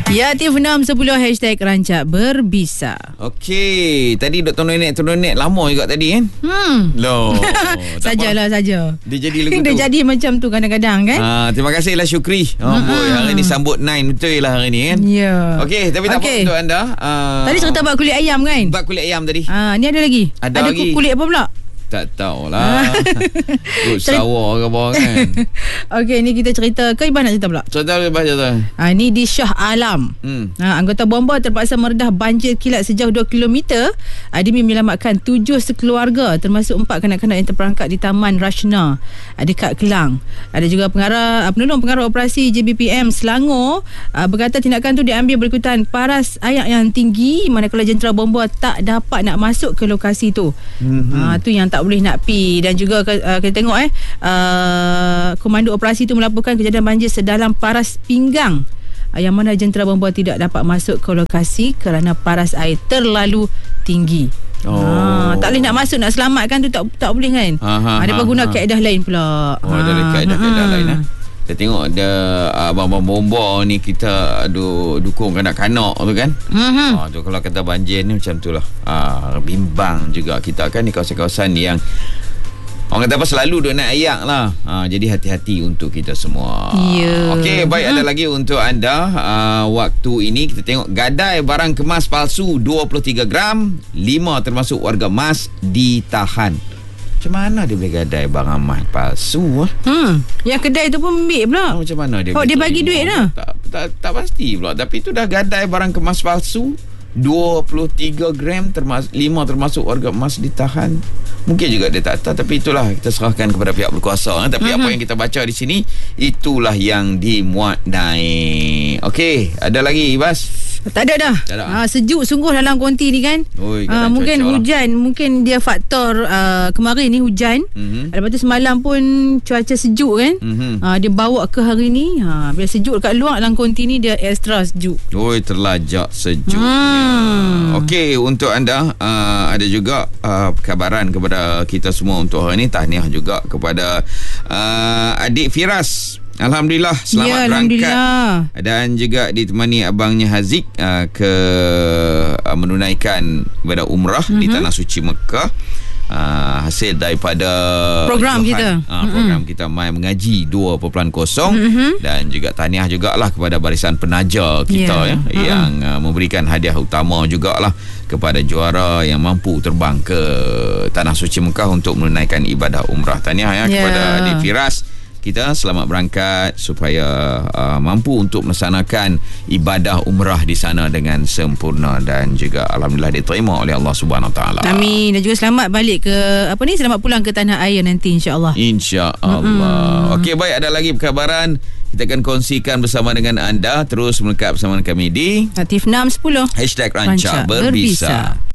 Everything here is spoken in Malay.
Ya, Tiff 610 #Rancak Berbisa. Okey, tadi Dr. Nenek lama juga tadi kan? Loh. Sajalah saja. Dia jadi lagu tu. Dia jadi macam tu kadang-kadang kan? Terima kasihlah Syukri. Boy, hari ni sambut 9 betul lah hari ni kan? Ya. Okey, tapi tak apa untuk anda. Tadi cerita bab kulit ayam kan? Bab kulit ayam tadi. Ni ada lagi? Ada lagi. Kulit apa pula? Tak tahulah. Rut sawah ke apa kan. Okey, ni kita cerita ke Iban nak cerita pula? Cerita Iban cerita. Ni di Shah Alam. Anggota bomba terpaksa meredah banjir kilat sejauh 2 km demi menyelamatkan 7 sekeluarga termasuk 4 kanak-kanak yang terperangkap di Taman Rashna dekat Kelang. Ada juga penolong pengarah operasi JBPM Selangor berkata tindakan tu diambil berikutan paras air yang tinggi manakala jentera bomba tak dapat nak masuk ke lokasi tu. Tu yang tak boleh nak pi. Dan juga kita tengok komando operasi tu melaporkan kejadian banjir sedalam paras pinggang yang mana jentera bomba tidak dapat masuk ke lokasi kerana paras air terlalu tinggi. Tak boleh nak masuk, nak selamatkan tu tak boleh kan. Ada guna kaedah lain pula. Ada kaedah lain Kita tengok ada abang-abang bomba ni kita dukung kanak-kanak tu kan. Tu kalau kata banjir ni macam tu lah. Bimbang juga kita kan di kawasan-kawasan yang orang kata apa selalu duk naik ayak lah. Jadi hati-hati untuk kita semua. Okey, baik, ada lagi untuk anda. Waktu ini kita tengok gadai barang kemas palsu 23 gram, 5 termasuk warga emas ditahan. Macam mana dia boleh gadai barang emas palsu? Yang kedai tu pun ambil pula. Macam mana dia? Dia bagi duit lah. Tak pasti pula. Tapi tu dah gadai barang kemas palsu 23 gram, 5 termasuk warga emas ditahan. Mungkin juga dia tak tahu, tapi itulah kita serahkan kepada pihak berkuasa. Tapi apa yang kita baca di sini, itulah yang dimuat naik. Okey, ada lagi Ibas? Tak ada dah. Sejuk sungguh dalam konti ni kan. Mungkin hujan lah. Mungkin dia faktor kemarin ni hujan. Lepas tu semalam pun cuaca sejuk kan. Dia bawa ke hari ni. Bila sejuk dekat luar dalam konti ni dia extra sejuk. Terlajak sejuk. Okey, untuk anda ada juga kabaran kepada kita semua untuk hari ni. Tahniah juga kepada adik Firas. Alhamdulillah selamat berangkat dan juga ditemani abangnya Haziq ke menunaikan ibadah umrah di Tanah Suci Mekah. Hasil daripada program kita program kita Mai Mengaji 2.0 dan juga tahniah jugalah kepada barisan penaja kita yang memberikan hadiah utama jugalah kepada juara yang mampu terbang ke Tanah Suci Mekah untuk menunaikan ibadah umrah. Tahniah kepada adik Firas. Kita selamat berangkat supaya mampu untuk melaksanakan ibadah umrah di sana dengan sempurna dan juga alhamdulillah diterima oleh Allah Subhanahu Wa Taala. Amin. Dan juga selamat balik ke selamat pulang ke tanah air nanti insya-Allah. Insya-Allah. Okey, baik, ada lagi perkabaran kita akan kongsikan bersama dengan anda. Terus melekat bersama kami di Tiff 610 #Rancak Berbisa.